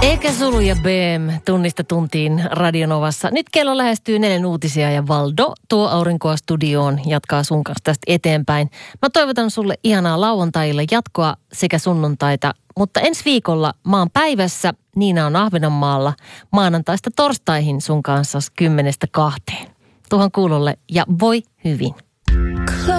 Eikä Sulu ja BM tunnista tuntiin Radionovassa. Nyt kello lähestyy 4 uutisia ja Valdo tuo aurinkoa studioon jatkaa sun kanssa tästä eteenpäin. Mä toivotan sulle ihanaa lauantaille jatkoa sekä sunnuntaita, mutta ensi viikolla maan päivässä Niina on Ahvenanmaalla maanantaista torstaihin sun kanssa 10-2. Tuohon kuulolle ja voi hyvin.